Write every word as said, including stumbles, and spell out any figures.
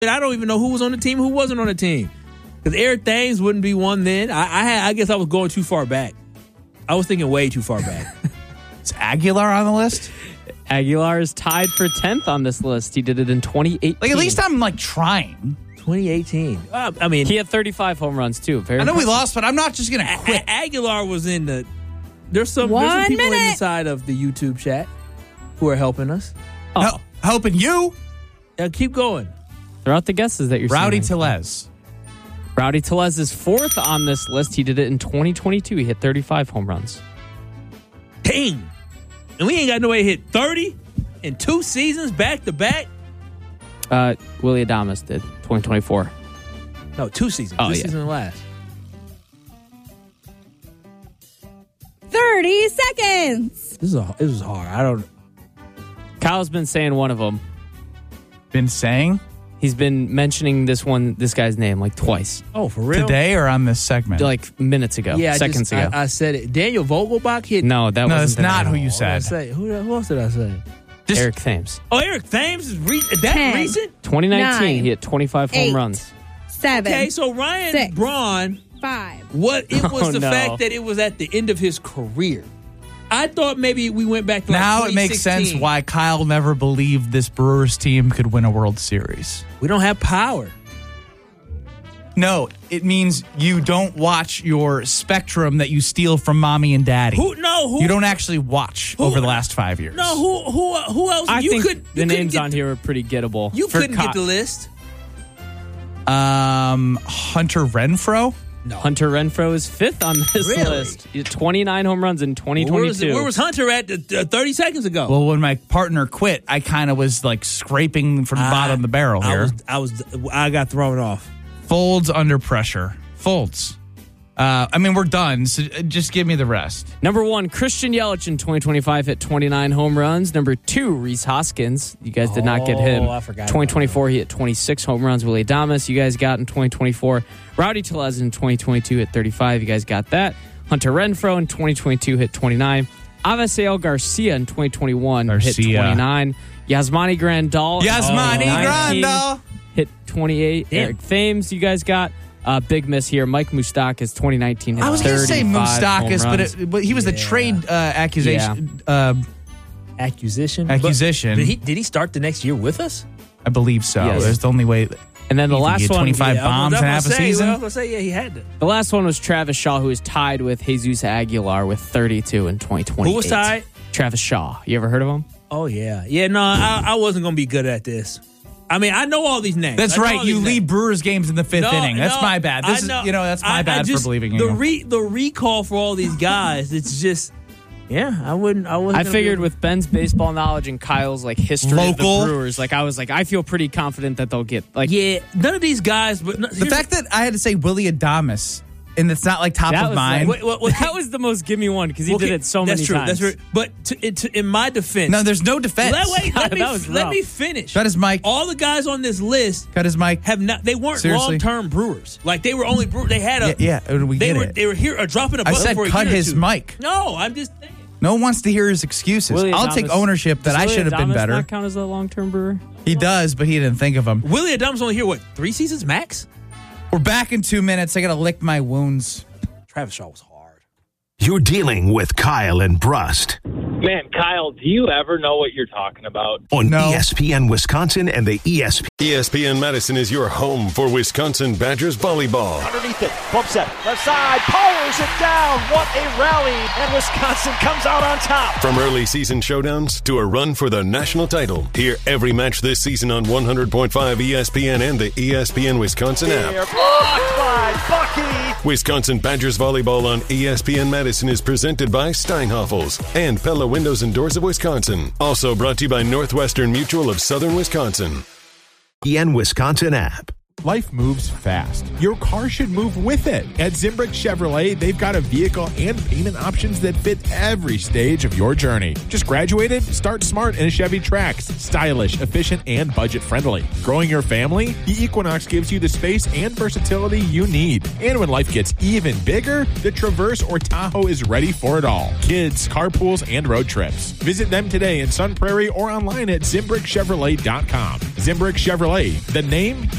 I don't even know who was on the team, who wasn't on the team. Because Eric Thames wouldn't be one then. I, I had, I guess I was going too far back. I was thinking way too far back. Is Aguilar on the list? Aguilar is tied for tenth on this list. He did it in twenty eighteen. Like, at least I'm, like, trying. twenty eighteen. Uh, I mean, he had thirty-five home runs, too. Very I know impressive. we lost, but I'm not just going to quit. A- Aguilar was in the... There's some, One there's some people minute. inside of the YouTube chat who are helping us. Oh. Hel- helping you? Uh, keep going. Throw out the guesses that you're Rowdy seeing. Tellez. Rowdy Tellez is fourth on this list. He did it in twenty twenty-two. He hit thirty-five home runs. Dang. And we ain't got no way to hit thirty in two seasons back to back. Uh, Willie Adames did twenty twenty-four. No, two seasons. Oh, this yeah. season and last. thirty seconds. This is a, this is hard. I don't... Kyle's been saying one of them. Been saying? He's been mentioning this one, this guy's name like twice. Oh, for real? Today or on this segment? Like minutes ago, Yeah, I seconds just, ago. I, I said it. Daniel Vogelbach hit... no, that No, wasn't that's the not name. who you What did I said. say? Who, who else did I say? Just- Eric Thames. Oh, Eric Thames is re- that Ten. recent? twenty nineteen, Nine. he hit twenty-five Eight. home runs. Seven. Okay, so Ryan Six. Braun, Five. what it was Oh, the no. fact that it was at the end of his career. I thought maybe we went back to like Now it makes sense twenty sixteen. why Kyle never believed this Brewers team could win a World Series. We don't have power. No, it means you don't watch your Spectrum that you steal from mommy and daddy. Who? No, who? You don't actually watch Who- over the last five years. No, who? Who? Who else? I you think could. You the couldn't names get on the- here are pretty gettable. You For couldn't Ky- get the list. Um, Hunter Renfroe? No. Hunter Renfroe is fifth on this Really? list. He had twenty-nine home runs in twenty Where was, twenty-two. where was Hunter at uh, thirty seconds ago? Well, when my partner quit, I kind of was like scraping from the I- bottom of the barrel I here. was, I was. I got thrown off. Folds under pressure. Folds. Uh, I mean, we're done. So just give me the rest. Number one, Christian Yelich in twenty twenty-five hit twenty-nine home runs. Number two, Rhys Hoskins. You guys did not get him. Oh, I forgot about twenty twenty-four, he hit twenty-six home runs. Willie Adames, you guys got in twenty twenty-four. Rowdy Tellez in twenty twenty-two hit thirty-five. You guys got that. Hunter Renfroe in twenty twenty-two hit twenty-nine. Avisail Garcia in twenty twenty-one hit Garcia. twenty-nine. Yasmani Grandal. Yasmani nineteen, Grandal. hit twenty-eight. Damn. Eric Thames, you guys got. Uh, big miss here. Mike Moustakas, twenty nineteen. Hit I was going to say thirty-five Moustakas, home but, runs. it, but he was the Yeah. trade uh, accusation. Uh, Accusation. Accusation. But Did he? Did he start the next year with us? I believe so. Yes. There's the only way. That And then the he could last get one, twenty-five Yeah, I was- bombs I in was half a gonna say, season. I was gonna say, yeah, he had to. the last one was Travis Shaw, who is tied with Jesus Aguilar with thirty-two in twenty twenty. Who was tied? Travis Shaw. You ever heard of him? Oh yeah, yeah. No, I, I wasn't gonna be good at this. I mean, I know all these names. That's I know right. all You these lead names. Brewers games in the fifth No, inning. That's no, my bad. This I is, you know, that's my I- I bad just- for believing in the you. re, the recall for all these guys. It's just, yeah. I wouldn't. I wouldn't. I figured with Ben's baseball knowledge and Kyle's like history Local. of the Brewers, like I was like, I feel pretty confident that they'll get like Yeah, none of these guys. But no, the fact that I had to say Willie Adames, and it's not like top that of was mind. like, Wait, what- what- that was the most gimme one because he Okay, did it so that's many true, times. That's true. But to, it, to, in my defense, no, there's no defense. Let, wait, let, me, That was let rough. me finish. Cut his mic. All the guys on this list Cut his mic. have not. They weren't Seriously? long term Brewers. Like they were only brewer. They had a. Yeah, yeah, we they get were. it. They were here. A dropping a I bucket said for a cut year or his two. mic. No, I'm just saying. No one wants to hear his excuses. Willie I'll Adames- take ownership that Does I Willie should have been Adames better. Not count as a long term Brewer. He does, but he didn't think of them. Willie Adames only here what three seasons max. We're back in two minutes. I got to lick my wounds. Travis Shaw was hard. You're dealing with Kyle and Brust Man, Kyle, do you ever know what you're talking about? on No. E S P N Wisconsin and the E S P N. E S P N Madison is your home for Wisconsin Badgers volleyball. Underneath it, bump set, left side, powers it down. What a rally, and Wisconsin comes out on top. From early season showdowns to a run for the national title, hear every match this season on one hundred point five E S P N and the E S P N Wisconsin Here, app. blocked by Bucky. Wisconsin Badgers volleyball on E S P N Madison is presented by Steinhoffels and Pella Windows and Doors of Wisconsin. Also brought to you by Northwestern Mutual of Southern Wisconsin. E S P N Wisconsin app. Life moves fast. Your car should move with it. At Zimbrick Chevrolet, they've got a vehicle and payment options that fit every stage of your journey. Just graduated? Start smart in a Chevy Trax. Stylish, efficient, and budget-friendly. Growing your family? The Equinox gives you the space and versatility you need. And when life gets even bigger, the Traverse or Tahoe is ready for it all. Kids, carpools, and road trips. Visit them today in Sun Prairie or online at Zimbrick Chevrolet dot com. Zimbrick Chevrolet, the name